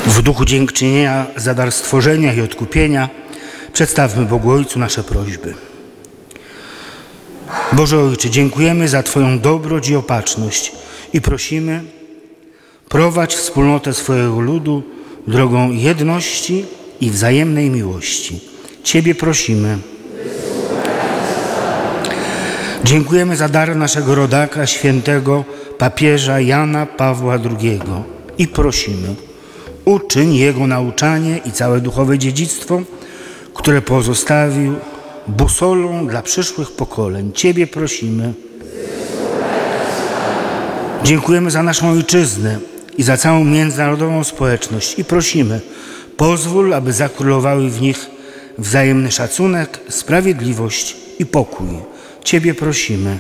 W duchu dziękczynienia za dar stworzenia i odkupienia przedstawmy Bogu Ojcu nasze prośby. Boże Ojcze, dziękujemy za Twoją dobroć i opatrzność i prosimy, prowadź wspólnotę swojego ludu drogą jedności i wzajemnej miłości. Ciebie prosimy. Dziękujemy za dar naszego rodaka, świętego papieża Jana Pawła II i prosimy, uczyń jego nauczanie i całe duchowe dziedzictwo, które pozostawił, busolą dla przyszłych pokoleń. Ciebie prosimy. Dziękujemy za naszą ojczyznę i za całą międzynarodową społeczność i prosimy, pozwól, aby zakrólowały w nich wzajemny szacunek, sprawiedliwość i pokój. Ciebie prosimy.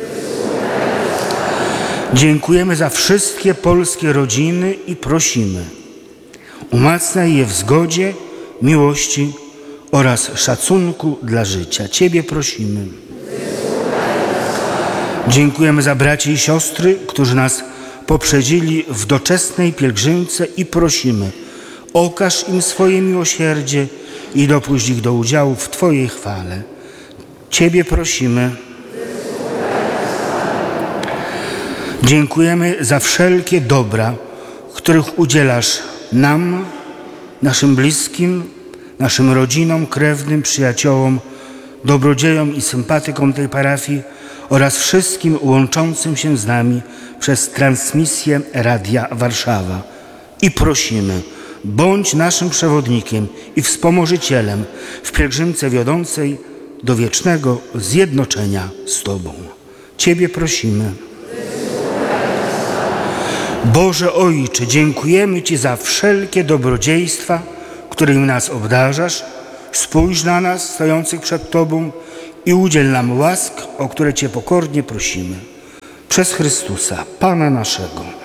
Dziękujemy za wszystkie polskie rodziny i prosimy, umacniaj je w zgodzie, miłości oraz szacunku dla życia. Ciebie prosimy. Dziękujemy za braci i siostry, którzy nas poprzedzili w doczesnej pielgrzymce i prosimy, okaż im swoje miłosierdzie i dopuść ich do udziału w Twojej chwale. Ciebie prosimy. Dziękujemy za wszelkie dobra, których udzielasz nam, naszym bliskim, naszym rodzinom, krewnym, przyjaciołom, dobrodziejom i sympatykom tej parafii oraz wszystkim łączącym się z nami przez transmisję Radia Warszawa. I prosimy, bądź naszym przewodnikiem i wspomożycielem w pielgrzymce wiodącej do wiecznego zjednoczenia z Tobą. Ciebie prosimy. Boże Ojcze, dziękujemy Ci za wszelkie dobrodziejstwa, którymi nas obdarzasz. Spójrz na nas stojących przed Tobą i udziel nam łask, o które Cię pokornie prosimy. Przez Chrystusa, Pana naszego.